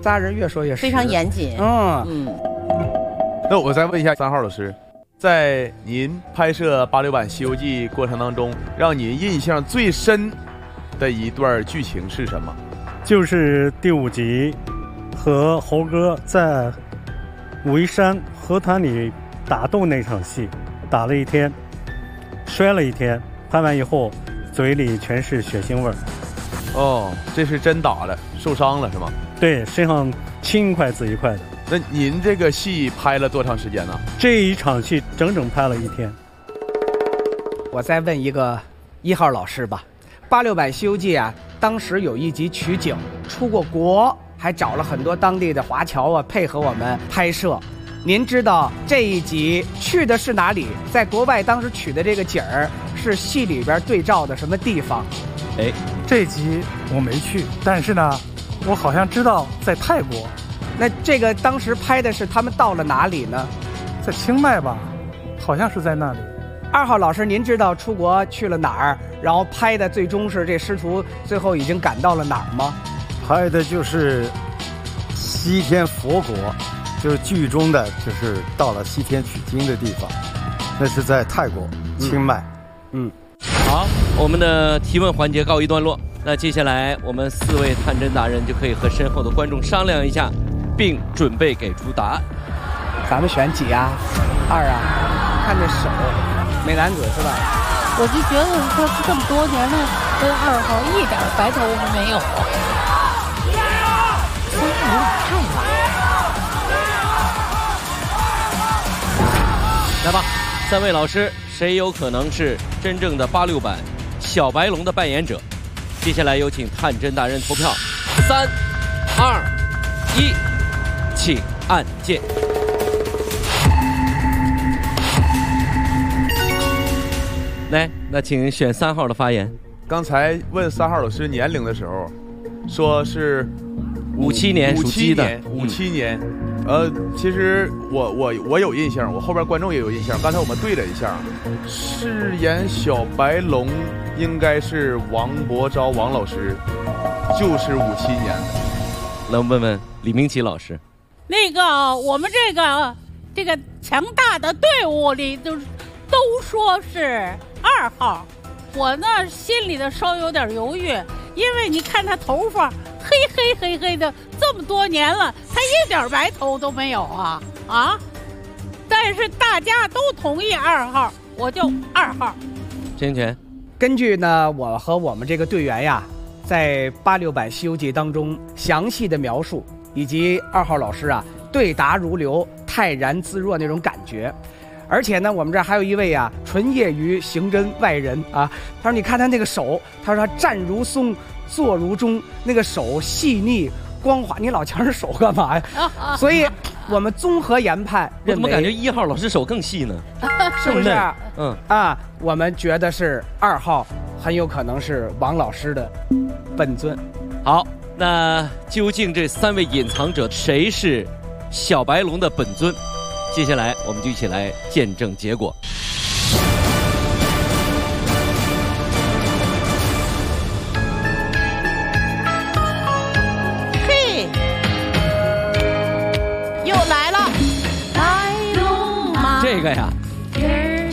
仨人越说越非常严谨。 那我再问一下3号老师，在您拍摄86版《西游记》过程当中，让您印象最深的一段剧情是什么？ 就是第5集和猴哥在武夷山河滩里打斗那场戏，打了1天，摔了1天，拍完以后嘴里全是血腥味儿。 哦，这是真打的，受伤了是吗？ 对，身上青一块紫一块的。 那您这个戏拍了多长时间呢？ 这一场戏整整拍了1天。 我再问一个1号老师吧，86版《西游记》啊，当时有一集取景出过国，还找了很多当地的华侨啊配合我们拍摄。您知道这一集去的是哪里？在国外当时取的这个景儿是戏里边对照的什么地方？ 这集我没去，但是呢，我好像知道在泰国。 那这个当时拍的是他们到了哪里呢？ 在清迈吧，好像是在那里。 2号老师，您知道出国去了哪儿？然后拍的最终是这师徒最后已经赶到了哪儿吗？ 拍的就是西天佛国，就是剧中的就是到了西天取经的地方，那是在泰国清迈。 好，我们的提问环节告一段落。那接下来我们4位探针达人就可以和身后的观众商量一下，并准备给出答案。 咱们选几啊？2啊？看这手，美男子是吧？ 我就觉得他这么多年了，跟2号一点白头发没有。3号有点太晚。 来吧，3位老师，谁有可能是真正的86版小白龙的扮演者？接下来有请探针达人投票，3、2、1，请按键。来，那请选3号的发言。 刚才问3号老师年龄的时候，说是 57年属鸡的 ，57年。其实我有印象，我后边观众也有印象。刚才我们对了一下，饰演小白龙应该是王伯昭王老师，就是57年的。 来问问李明启老师。 那个我们这个强大的队伍里都说是2号，我呢心里头稍有点犹豫，因为你看他头发黑的，这么多年了，他一点白头都没有啊！但是大家都同意2号，我就2号。 陈全， 根据呢我和我们这个队员呀，在86版《西游记》当中详细的描述，以及2号老师啊对答如流、泰然自若那种感觉。而且呢，我们这儿还有一位啊纯业余刑侦外人啊，他说你看他那个手，他说站如松，坐如钟，那个手细腻光滑，你老强着手干嘛呀？所以我们综合研判， 我怎么感觉1号老师手更细呢？ 是不是？我们觉得是2号很有可能是王老师的本尊。 好，那究竟这3位隐藏者谁是小白龙的本尊？接下来我们就一起来见证结果。 嘿，又来了，白龙马。 这个呀，